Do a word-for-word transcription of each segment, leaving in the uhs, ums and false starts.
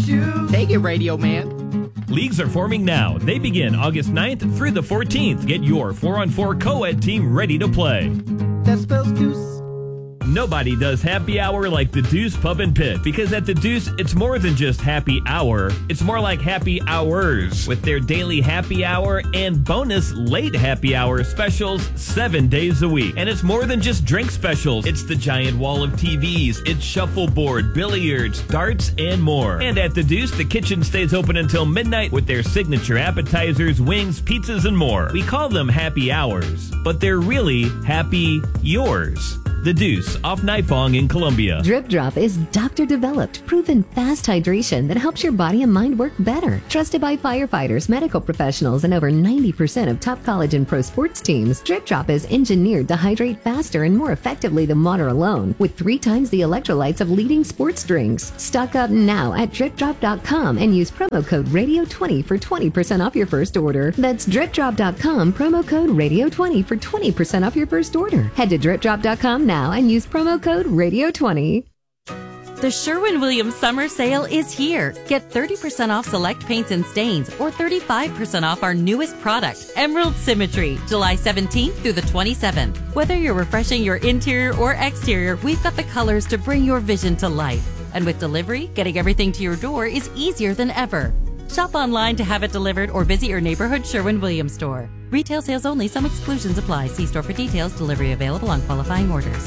shoe. Take it, Radio Man. Leagues are forming now. They begin August ninth through the fourteenth. Get your four on four co-ed team ready to play. That spells deuce. Nobody does happy hour like the Deuce Pub and Pit, because at the Deuce, it's more than just happy hour. It's more like happy hours, with their daily happy hour and bonus late happy hour specials seven days a week. And it's more than just drink specials. It's the giant wall of T Vs, it's shuffleboard, billiards, darts, and more. And at the Deuce, the kitchen stays open until midnight with their signature appetizers, wings, pizzas, and more. We call them happy hours, but they're really happy yours. The Deuce, off Nifong in Columbia. Drip Drop is doctor-developed, proven fast hydration that helps your body and mind work better. Trusted by firefighters, medical professionals, and over ninety percent of top college and pro sports teams, Drip Drop is engineered to hydrate faster and more effectively than water alone, with three times the electrolytes of leading sports drinks. Stock up now at drip drop dot com and use promo code radio twenty for twenty percent off your first order. That's drip drop dot com, promo code radio twenty for twenty percent off your first order. Head to drip drop dot com now and use promo code radio twenty. The Sherwin-Williams summer sale is here. Get thirty percent off select paints and stains or thirty-five percent off our newest product, Emerald Symmetry, July seventeenth through the twenty-seventh. Whether you're refreshing your interior or exterior, we've got the colors to bring your vision to life. And with delivery, getting everything to your door is easier than ever. Shop online to have it delivered or visit your neighborhood Sherwin-Williams store. Retail sales only. Some exclusions apply. See store for details. Delivery available on qualifying orders.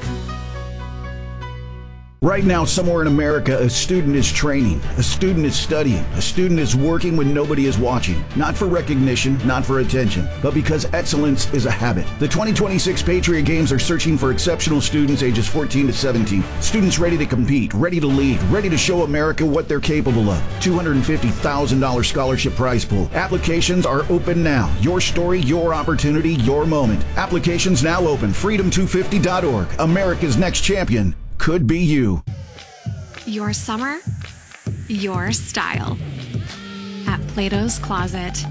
Right now, somewhere in America, a student is training, a student is studying, a student is working when nobody is watching. Not for recognition, not for attention, but because excellence is a habit. The twenty twenty-six Patriot Games are searching for exceptional students ages fourteen to seventeen. Students ready to compete, ready to lead, ready to show America what they're capable of. two hundred fifty thousand dollars scholarship prize pool. Applications are open now. Your story, your opportunity, your moment. Applications now open. freedom two fifty dot org. America's next champion could be you. Your summer, your style. At Plato's Closet.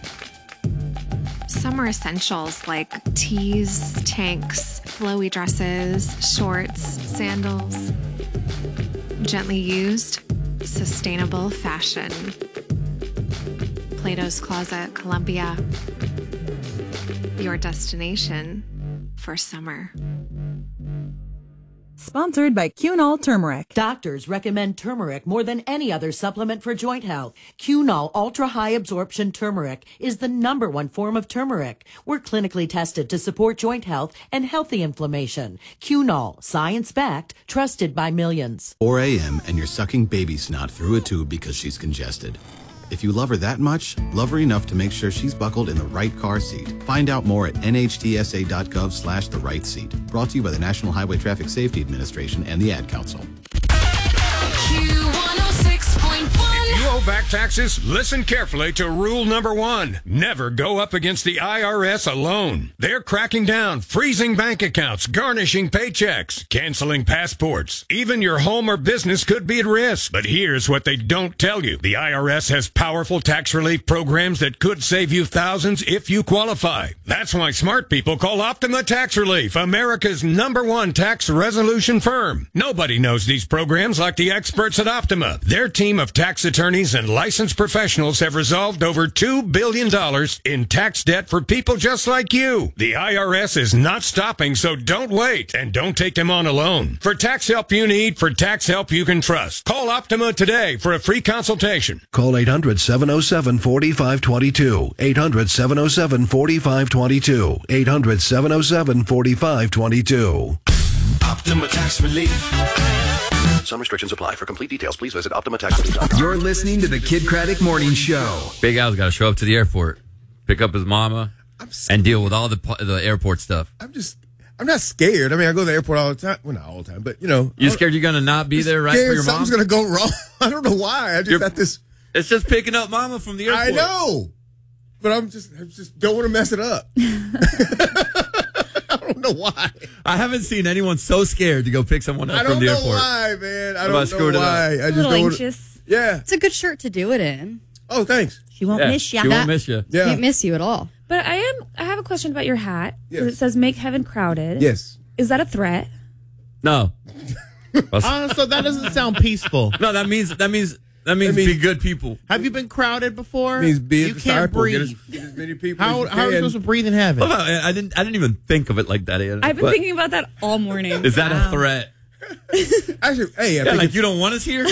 Summer essentials like tees, tanks, flowy dresses, shorts, sandals. Gently used, sustainable fashion. Plato's Closet, Columbia. Your destination for summer. Sponsored by Cunol Turmeric. Doctors recommend turmeric more than any other supplement for joint health. Cunol Ultra High Absorption Turmeric is the number one form of turmeric. We're clinically tested to support joint health and healthy inflammation. Cunol, science-backed, trusted by millions. four a.m. and you're sucking baby snot through a tube because she's congested. If you love her that much, love her enough to make sure she's buckled in the right car seat. Find out more at N H T S A dot gov slash the right seat. Brought to you by the National Highway Traffic Safety Administration and the Ad Council. If you owe back taxes, listen carefully to rule number one. Never go up against the I R S alone. They're cracking down, freezing bank accounts, garnishing paychecks, canceling passports. Even your home or business could be at risk. But here's what they don't tell you. The I R S has powerful tax relief programs that could save you thousands if you qualify. That's why smart people call Optima Tax Relief, America's number one tax resolution firm. Nobody knows these programs like the experts at Optima. Their team of tax attorneys and licensed professionals have resolved over two billion dollars in tax debt for people just like you. The I R S is not stopping, so don't wait, and don't take them on alone. For tax help you need, for tax help you can trust, call Optima today for a free consultation. Call eight hundred, seven oh seven, four five two two. eight hundred, seven oh seven, four five two two. eight hundred, seven oh seven, four five two two. Optima Tax Relief. Some restrictions apply. For complete details, please visit optima tax relief dot com. You're listening to the Kid Craddock Morning Show. Big Al's got to show up to the airport, pick up his mama, and deal with all the the airport stuff. I'm just, I'm not scared. I mean, I go to the airport all the time. Well, not all the time, but, you know. You scared you're going to not be there right for your mom? Something's going to go wrong. I don't know why. I just you're, got this. It's just picking up mama from the airport. I know. But I'm just, I just don't want to mess it up. I don't know why. I haven't seen anyone so scared to go pick someone up from the airport. I don't know why, man. I Have don't I know why. I just a little don't anxious. Yeah. It's a good shirt to do it in. Oh, thanks. She won't Yeah, miss you. she won't miss you. Yeah. Can't miss you at all. But I am. I have a question about your hat. 'Cause Yes. It says "Make Heaven Crowded." Yes. Is that a threat? No. Uh, so that doesn't sound peaceful. No, that means that means That means That means- be good people. Have you been crowded before? Means be a you can't disciple. Get breathe. as, get as many people How, as you how are you can. supposed to breathe in heaven? Well, I didn't. I didn't even think of it like that. Anna, I've been but thinking about that all morning. Is that a threat? Actually, hey, I Yeah, think like you don't want us here.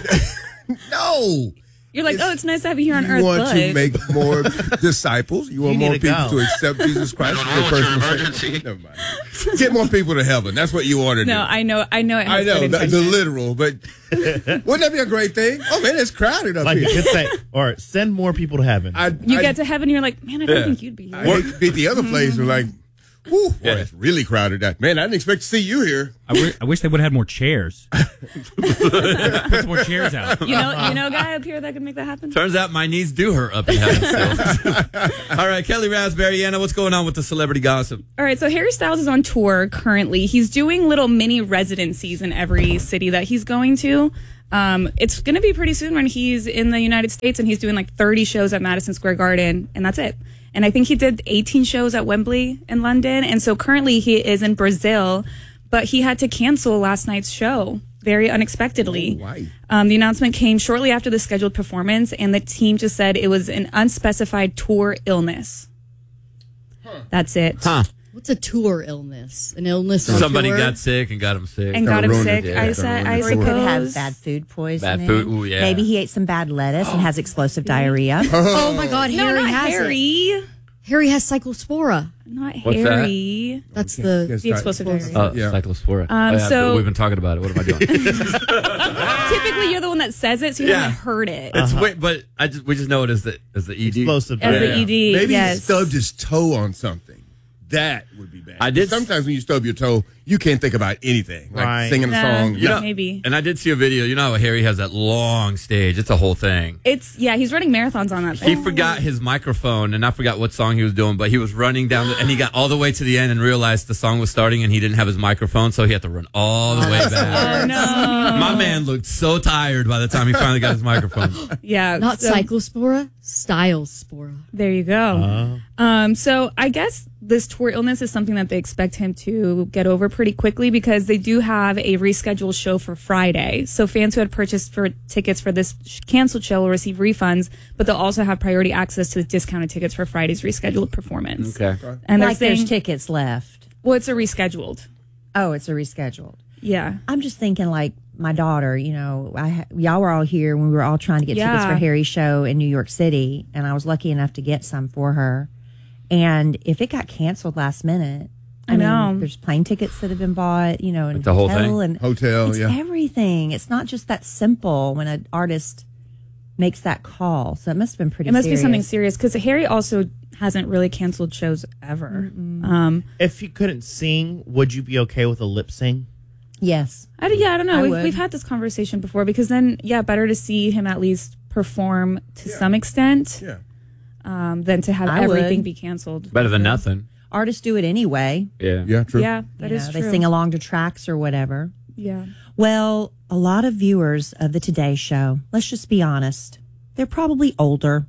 no. You're like, oh, it's nice to have you here on You Earth, want but to make more disciples. You want You need more to people go. to accept Jesus Christ as their personal Savior. Never mind. Get more people to heaven. That's what you want to do. no, I know, I know, it has I know good the, the intention. literal, but wouldn't that be a great thing? Oh man, it's crowded up Like here. you could say, or send more people to heaven. I, You I, get to heaven, you're like, man, I don't Yeah. think you'd be here. I hate to beat the other place. We're like, whew, boy, Yeah. it's really crowded. That man, I didn't expect to see you here. I, w- I wish they would have had more chairs. Put some more chairs out. You know, you know, a guy up here that could make that happen. Turns out my knees do hurt up in heaven. Still. All right, Kelly Raspberry, Anna, what's going on with the celebrity gossip? All right, so Harry Styles is on tour currently. He's doing little mini residencies in every city that he's going to. Um, it's going to be pretty soon when he's in the United States, and he's doing like thirty shows at Madison Square Garden, and that's it. And I think he did eighteen shows at Wembley in London. And so currently he is in Brazil, but he had to cancel last night's show very unexpectedly. Oh, why? Um, the announcement came shortly after the scheduled performance, and the team just said it was an unspecified tour illness. That's it. Huh. What's a tour illness? An illness on Somebody tour? got sick and got him sick. And got him sick. Yeah. I said, I Or he could have suppose. bad food poisoning. Bad food, ooh, yeah. Maybe he ate some bad lettuce and has explosive diarrhea. Oh my God, No, Harry not has Harry. it. Harry has cyclospora. Not What's that? Harry. That's the Yes, The explosive diarrhea. Oh, Yeah. cyclospora. Um, oh, yeah, so- we've been talking about it. What am I doing? Typically, you're the one that says it, so you Yeah. haven't heard it. It's wait, but I just we just know it as the as the E D. Explosive As the diarrhea. E D, Maybe yes. he stubbed his toe on something. That would be bad. I did- Sometimes when you stub your toe, you can't think about anything. Like Right. singing a Nah. song. You know, Maybe. And I did see a video. You know how Harry has that long stage. It's a whole thing. It's yeah, he's running marathons on that He thing. forgot his microphone, and I forgot what song he was doing, but he was running down, the, and he got all the way to the end and realized the song was starting, and he didn't have his microphone, so he had to run all the way back. Oh no. My man looked so tired by the time he finally got his microphone. Yeah. Not so- cyclospora, stylespora. There you go. Um, so I guess this tour illness is something that they expect him to get over pretty quickly because they do have a rescheduled show for Friday. So fans who had purchased for tickets for this sh- canceled show will receive refunds, but they'll also have priority access to the discounted tickets for Friday's rescheduled performance. Okay. And they're like there's saying, tickets left. well, it's a rescheduled. Oh, it's a rescheduled. Yeah. I'm just thinking like my daughter, you know, I ha- y'all were all here when we were all trying to get Yeah. tickets for Harry's show in New York City, and I was lucky enough to get some for her. And if it got canceled last minute, I, I mean, know. there's plane tickets that have been bought, you know, and The whole hotel thing? and Hotel, it's yeah. everything. It's not just that simple when an artist makes that call. So it must have been pretty. It must serious. be something serious because Harry also hasn't really canceled shows ever. Um, If you couldn't sing, would you be okay with a lip sync? Yes. I, don't- yeah, I don't know. I we've, would. we've had this conversation before because then, yeah, better to see him at least perform to some extent Yeah. um, than to have I everything would. be canceled. Better than nothing. Artists do it anyway. Yeah. Yeah, true. Yeah, that You is know, true. They sing along to tracks or whatever. Yeah. Well, a lot of viewers of the Today Show, let's just be honest, they're probably older.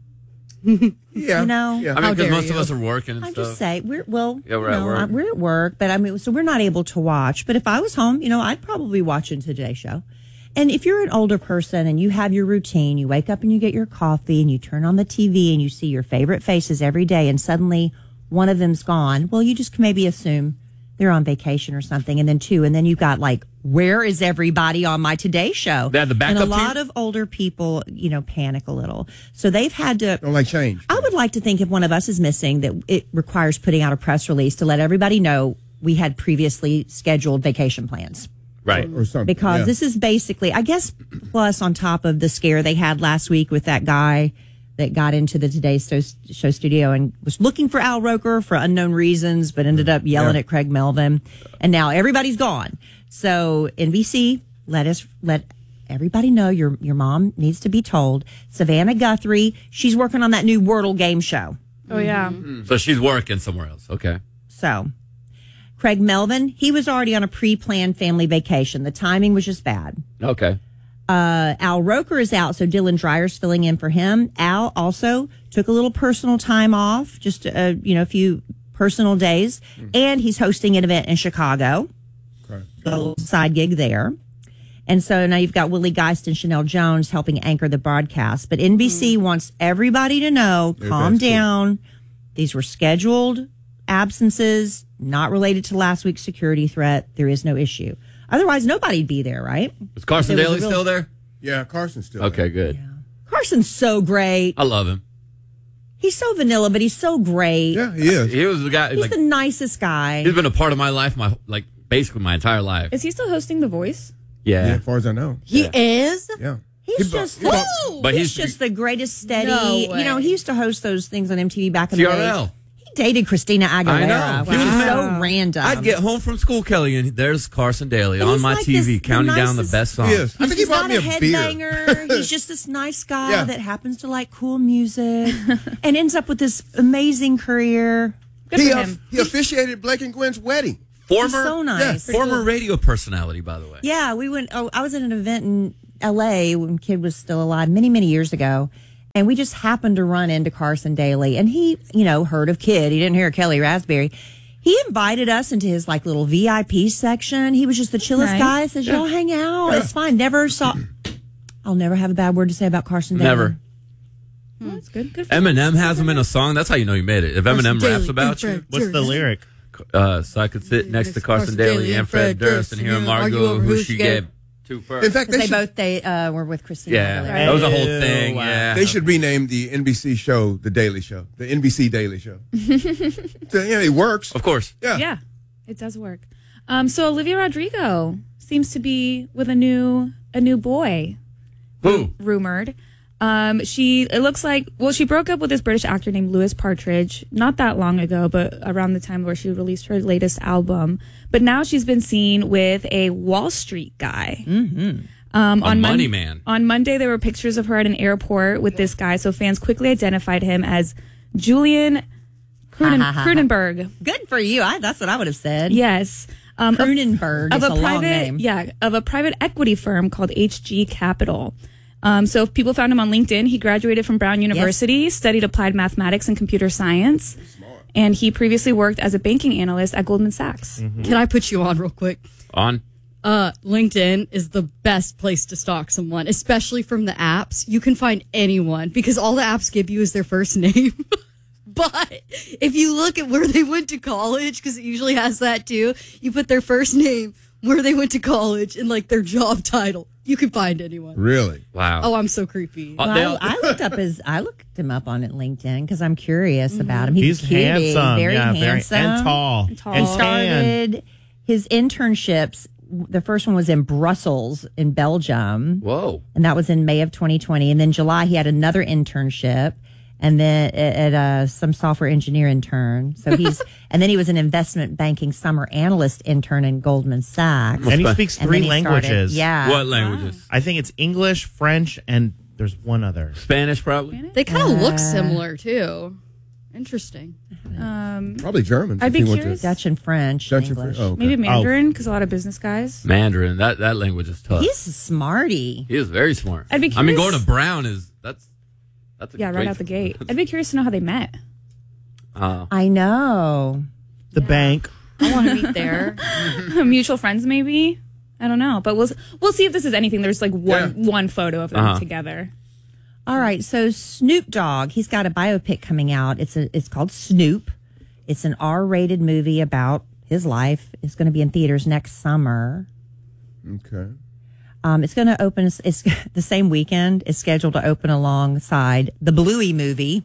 Yeah. You know? Yeah. I mean, How because dare most of you. us are working and I stuff. just say we're well. Yeah, we're you at know, work. I- We're at work, but I mean, so we're not able to watch. But if I was home, you know, I'd probably watch in Today's Show. And if you're an older person and you have your routine, you wake up and you get your coffee and you turn on the T V and you see your favorite faces every day, and suddenly one of them's gone. Well, you just can maybe assume they're on vacation or something, and then two, and then you've got like, where is everybody on my Today Show? They had the and a backup lot team? of older people, you know, panic a little, so they've had to. Don't like change. I would like to think if one of us is missing, that it requires putting out a press release to let everybody know we had previously scheduled vacation plans. Right. Or something. Because yeah. this is basically, I guess, plus on top of the scare they had last week with that guy that got into the Today Show, show studio and was looking for Al Roker for unknown reasons, but ended up yelling Yeah. at Craig Melvin. And now everybody's gone. So N B C, let us, let everybody know your, your mom needs to be told. Savannah Guthrie, she's working on that new Wordle game show. Oh, yeah. So she's working somewhere else. Okay. So Craig Melvin, he was already on a pre-planned family vacation. The timing was just bad. Okay. Uh, Al Roker is out, so Dylan Dreyer's filling in for him. Al also took a little personal time off, just a, you know, a few personal days, and he's hosting an event in Chicago. Okay. A little side gig there. And so now you've got Willie Geist and Chanel Jones helping anchor the broadcast. But N B C mm. wants everybody to know, Everybody's calm down. Cool. These were scheduled absences, not related to last week's security threat. There is no issue. Otherwise, nobody'd be there, right? Is Carson Daly real... still there? Yeah, Carson's still okay, there. good. Yeah. Carson's so great. I love him. He's so vanilla, but he's so great. Yeah, he is. He was the guy. He's like, the nicest guy. He's been a part of my life, my like basically my entire life. Is he still hosting The Voice? Yeah, yeah as far as I know. He yeah. is? Yeah. He's he just, bought, he bought, but he's, he's just the greatest steady. No way. You know, he used to host those things on M T V back in C the R day. L. He dated Christina Aguilera. I know. Which He was is so Wow. random. I'd get home from school, Kelly, and there's Carson Daly But on he's my like T V, this- the counting down the nicest- best songs. He is. I think he he's bought not me a a beer. headbanger. He's just this nice guy Yeah. that happens to like cool music and ends up with this amazing career. Good He, for of- him. he officiated Blake and Gwen's wedding. Former, He's so nice. yeah, former radio personality, by the way. Yeah, we went. Oh, I was at an event in L A when Kid was still alive many, many years ago. And we just happened to run into Carson Daly. And he, you know, heard of Kid. He didn't hear Kelly Raspberry. He invited us into his like little V I P section. He was just the chillest Nice. guy. Says, y'all hang out. It's fine. Never saw. I'll never have a bad word to say about Carson Daly. Never. Well, that's good. Good for Eminem has him in a song. That's how you know he made it. If Eminem Daly raps about and you, Fred What's the lyric? uh, so I could sit next to Carson Daly and Fred Durst and hear him argue over who she gave to first. In fact, they, They should, both they uh, were with Christina. Yeah, Aguilera. that was a whole Ew, thing. wow. Yeah, they should rename the N B C show the Daily Show. The N B C Daily Show. So, yeah, it works. of course. Yeah. Yeah, it does work. Um, so Olivia Rodrigo seems to be with a new a new boy. Who? Rumored. Um, she it looks like well, she broke up with this British actor named Lewis Partridge not that long ago, but around the time where she released her latest album. But now she's been seen with a Wall Street guy. Mm-hmm. Um, A on money Mon- man. On Monday, there were pictures of her at an airport with this guy, so fans quickly identified him as Julian Cruden- Cronenberg. Good for you. I, that's what I would have said. Yes. Um, Cronenberg of is a a long private, name. yeah, of a private equity firm called H G Capital. Um, so if people found him on LinkedIn, he graduated from Brown University, yes. studied applied mathematics and computer science, and he previously worked as a banking analyst at Goldman Sachs. Mm-hmm. Can I put you on real quick? On? Uh, LinkedIn is the best place to stalk someone, especially from the apps. You can find anyone because all the apps give you is their first name. But if you look at where they went to college, because it usually has that too, you put their first name, where they went to college, and like their job title. You can find anyone. Really? Wow. Oh, I'm so creepy. Well, I, I looked up his. I looked him up on it LinkedIn because I'm curious mm-hmm. about him. He's, He's a cutie, handsome, very yeah, handsome, very, and tall, and tall. and He started tan. his internships. The first one was in Brussels, in Belgium. Whoa! And that was in May of twenty twenty. And then July, he had another internship. And then at, at uh, some software engineer intern. So he's, and then he was an investment banking summer analyst intern in Goldman Sachs. And he speaks And three then he started- languages. yeah. What languages? I think it's English, French, and there's one other. Spanish, probably. They kind of Uh, look similar too. Interesting. Um, Probably German. I'd if be he went to- curious. Dutch and French. Dutch and and English. French. Oh, okay. Maybe Mandarin, because a lot of business guys. Mandarin. That that language is tough. He's a smarty. He is very smart. I'd be I mean, curious- going to Brown is that's that's a Yeah, great right out the gate. I'd be curious to know how they met. Uh, I know. The bank. I want to meet there. Mutual friends, maybe. I don't know, but we'll we'll see if this is anything. There's like one Yeah. one photo of them Uh-huh. together. All right, so Snoop Dogg, he's got a biopic coming out. It's a, it's called Snoop. It's an R-rated movie about his life. It's going to be in theaters next summer. Okay. Um, it's going to open. It's the same weekend. It's scheduled to open alongside the Bluey movie,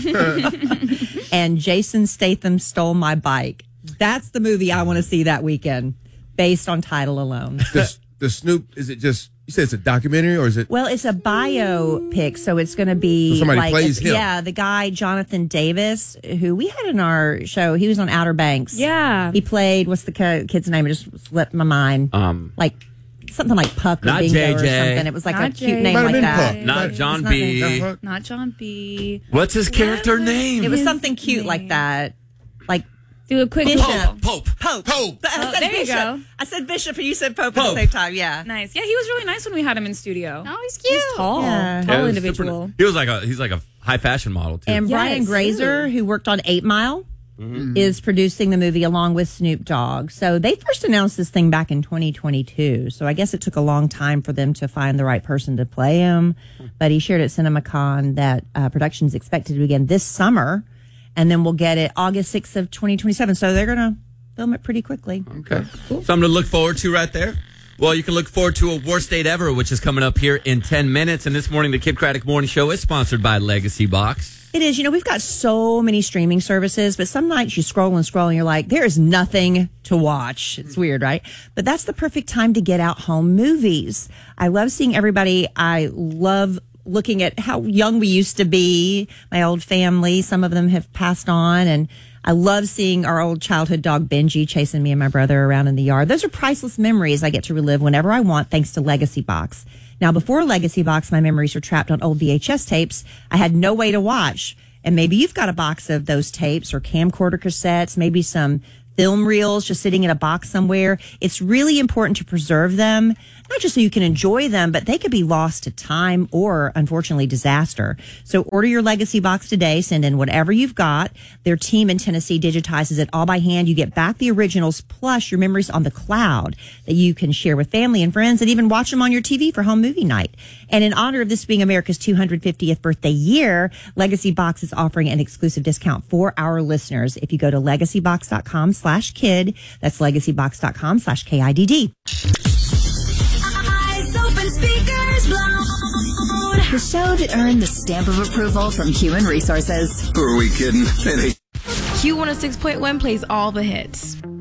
and Jason Statham Stole My Bike. That's the movie I want to see that weekend, based on title alone. The, the Snoop, is it just, you said it's a documentary or is it? Well, it's a biopic, so it's going to be So somebody like plays him. yeah, the guy Jonathan Davis, who we had in our show. He was on Outer Banks. Yeah, he played. What's the ki- kid's name? It just slipped my mind. um, Like something like Puck or Not Bingo J J. or something. It was like Not a J cute J. name Might have like been that. Puck. not It's John not B. named- not John B. What's his character name? It was His something cute name. like that. Like Do a quick Bishop. Pope. Pope. Pope. Pope. But I Oh, said there you Bishop. go. I said Bishop and you said Pope, at Pope. the same time. Yeah. Nice. Yeah, he was really nice when we had him in studio. Oh, he's cute. He's tall, Yeah. tall Yeah, it was individual. super- he was like a he's like a high fashion model too. And Yes. Brian Grazer, who worked on Eight Mile. mm-hmm. is producing the movie along with Snoop Dogg. So they first announced this thing back in twenty twenty-two. So I guess it took a long time for them to find the right person to play him. But he shared at CinemaCon that uh, production is expected to begin this summer, and then we'll get it August sixth of twenty twenty-seven. So they're going to film it pretty quickly. Okay. Cool. Something to look forward to right there. Well, you can look forward to a Worst Date Ever, which is coming up here in ten minutes. And this morning, the Kid Craddock Morning Show is sponsored by Legacy Box. It is. You know, we've got so many streaming services, but some nights you scroll and scroll and you're like, there is nothing to watch. It's weird, right? But that's the perfect time to get out home movies. I love seeing everybody. I love looking at how young we used to be. My old family, some of them have passed on, and I love seeing our old childhood dog Benji chasing me and my brother around in the yard. Those are priceless memories I get to relive whenever I want, thanks to Legacy Box. Now, before Legacy Box, my memories were trapped on old V H S tapes. I had no way to watch. And maybe you've got a box of those tapes or camcorder cassettes, maybe some film reels just sitting in a box somewhere. It's really important to preserve them, not just so you can enjoy them, but they could be lost to time or, unfortunately, disaster. So order your Legacy Box today. Send in whatever you've got. Their team in Tennessee digitizes it all by hand. You get back the originals plus your memories on the cloud that you can share with family and friends and even watch them on your T V for home movie night. And in honor of this being America's two hundred fiftieth birthday year, Legacy Box is offering an exclusive discount for our listeners. If you go to legacybox.com slash kid, that's legacybox.com slash K I D D. Eyes open, speakers blown. The show that earned the stamp of approval from Human Resources. Who are we kidding? Q one oh six point one plays all the hits.